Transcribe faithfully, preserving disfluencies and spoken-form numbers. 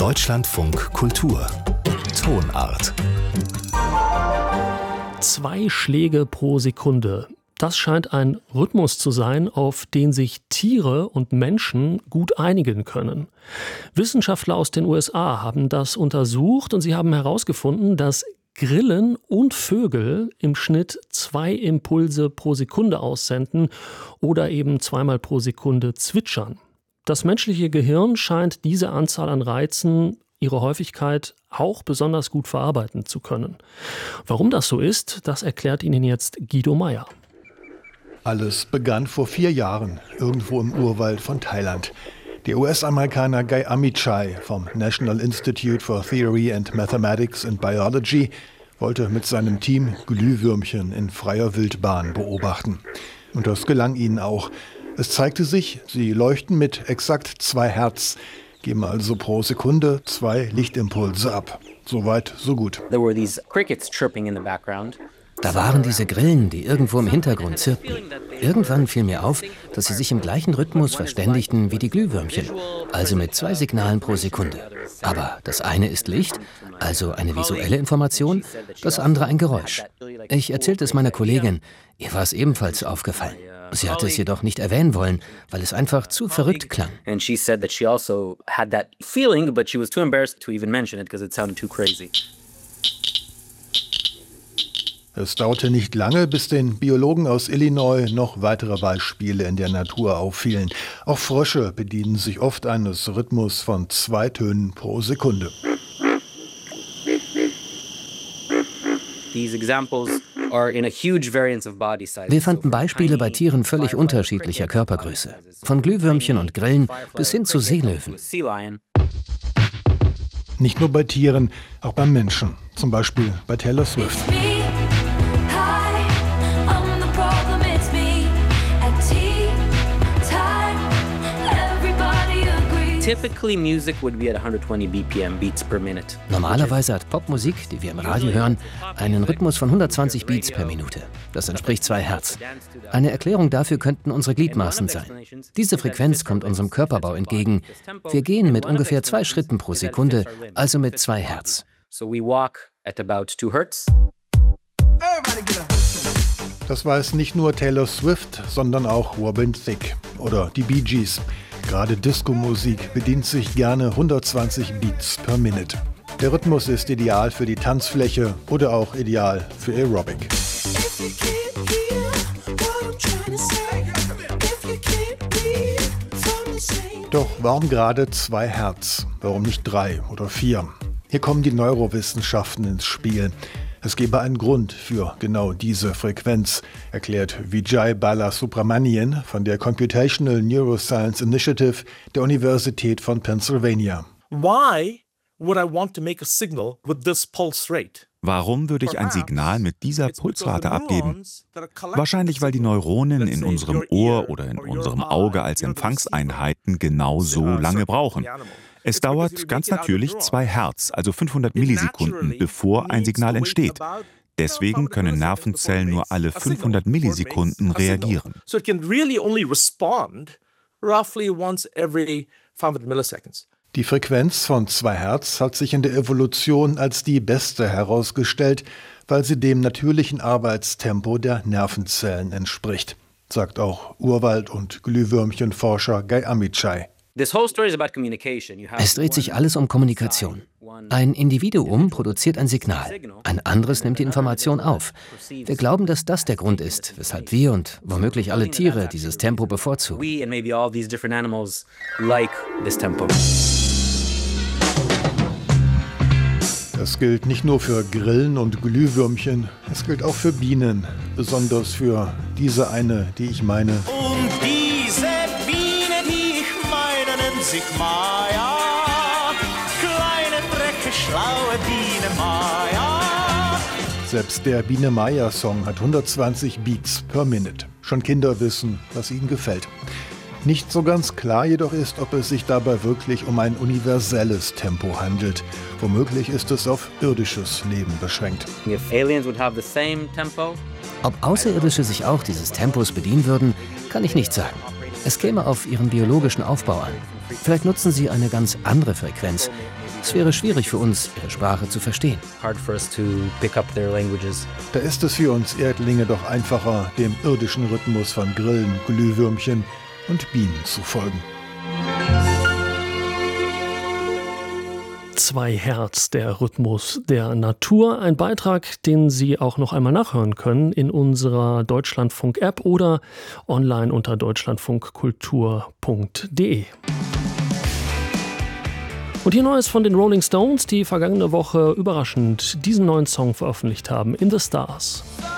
Deutschlandfunk Kultur Tonart. Zwei Schläge pro Sekunde. Das scheint ein Rhythmus zu sein, auf den sich Tiere und Menschen gut einigen können. Wissenschaftler aus den U S A haben das untersucht und sie haben herausgefunden, dass Grillen und Vögel im Schnitt zwei Impulse pro Sekunde aussenden oder eben zweimal pro Sekunde zwitschern. Das menschliche Gehirn scheint diese Anzahl an Reizen, ihre Häufigkeit auch besonders gut verarbeiten zu können. Warum das so ist, das erklärt Ihnen jetzt Guido Meyer. Alles begann vor vier Jahren, irgendwo im Urwald von Thailand. Der U S-Amerikaner Guy Amichai vom National Institute for Theory and Mathematics and Biology wollte mit seinem Team Glühwürmchen in freier Wildbahn beobachten. Und das gelang ihnen auch. Es zeigte sich, sie leuchten mit exakt zwei Hertz, geben also pro Sekunde zwei Lichtimpulse ab. Soweit, so gut. There were these crickets chirping in the background. Da waren diese Grillen, die irgendwo im Hintergrund zirpten. Irgendwann fiel mir auf, dass sie sich im gleichen Rhythmus verständigten wie die Glühwürmchen, also mit zwei Signalen pro Sekunde. Aber das eine ist Licht, also eine visuelle Information, das andere ein Geräusch. Ich erzählte es meiner Kollegin, ihr war es ebenfalls aufgefallen. Sie hatte es jedoch nicht erwähnen wollen, weil es einfach zu verrückt klang. And she said that she also had that feeling, but she was too embarrassed to even mention it because it sounded too crazy. Es dauerte nicht lange, bis den Biologen aus Illinois noch weitere Beispiele in der Natur auffielen. Auch Frösche bedienen sich oft eines Rhythmus von zwei Tönen pro Sekunde. These examples are in a huge variance of body size. Wir fanden Beispiele bei Tieren völlig unterschiedlicher Körpergröße. Von Glühwürmchen und Grillen bis hin zu Seelöwen. Nicht nur bei Tieren, auch beim Menschen. Zum Beispiel bei Taylor Swift. Typically music would be at one hundred twenty B P M, beats per minute. Normalerweise hat Popmusik, die wir im Radio hören, einen Rhythmus von hundertzwanzig Beats per Minute. Das entspricht zwei Hertz. Eine Erklärung dafür könnten unsere Gliedmaßen sein. Diese Frequenz kommt unserem Körperbau entgegen. Wir gehen mit ungefähr zwei Schritten pro Sekunde, also mit zwei Hertz. So we walk at about two hertz. Das weiß nicht nur Taylor Swift, sondern auch Robin Thicke oder die Bee Gees. Gerade Disco-Musik bedient sich gerne hundertzwanzig Beats per Minute. Der Rhythmus ist ideal für die Tanzfläche oder auch ideal für Aerobic. Doch warum gerade zwei Hertz? Warum nicht drei oder vier? Hier kommen die Neurowissenschaften ins Spiel. Es gebe einen Grund für genau diese Frequenz, erklärt Vijay Balasubramanian von der Computational Neuroscience Initiative der Universität von Pennsylvania. Why would I want to make a signal with this pulse rate? Warum würde ich ein Signal mit dieser Pulsrate abgeben? Wahrscheinlich, weil die Neuronen in unserem Ohr oder in unserem Auge als Empfangseinheiten genau so lange brauchen. Es dauert ganz natürlich zwei Hertz, also fünfhundert Millisekunden, bevor ein Signal entsteht. Deswegen können Nervenzellen nur alle fünfhundert Millisekunden reagieren. So it can really only respond roughly once every five hundred milliseconds. Die Frequenz von zwei Hertz hat sich in der Evolution als die beste herausgestellt, weil sie dem natürlichen Arbeitstempo der Nervenzellen entspricht, sagt auch Urwald- und Glühwürmchenforscher Guy Amichai. Es dreht sich alles um Kommunikation. Ein Individuum produziert ein Signal, ein anderes nimmt die Information auf. Wir glauben, dass das der Grund ist, weshalb wir und womöglich alle Tiere dieses Tempo bevorzugen. Das gilt nicht nur für Grillen und Glühwürmchen, es gilt auch für Bienen, besonders für diese eine, die ich meine. Und diese Biene, die ich meine, nennt sich Maya. Kleine, freche, schlaue Biene Maya. Selbst der Biene Maya-Song hat hundertzwanzig Beats per Minute. Schon Kinder wissen, was ihnen gefällt. Nicht so ganz klar jedoch ist, ob es sich dabei wirklich um ein universelles Tempo handelt. Womöglich ist es auf irdisches Leben beschränkt. Ob Außerirdische sich auch dieses Tempos bedienen würden, kann ich nicht sagen. Es käme auf ihren biologischen Aufbau an. Vielleicht nutzen sie eine ganz andere Frequenz. Es wäre schwierig für uns, ihre Sprache zu verstehen. Hard for us to pick up their languages. Da ist es für uns Erdlinge doch einfacher, dem irdischen Rhythmus von Grillen, Glühwürmchen und Bienen zu folgen. Zwei Hertz, der Rhythmus der Natur. Ein Beitrag, den Sie auch noch einmal nachhören können in unserer Deutschlandfunk-App oder online unter deutschlandfunkkultur punkt de. Und hier Neues von den Rolling Stones, die vergangene Woche überraschend diesen neuen Song veröffentlicht haben, In the Stars.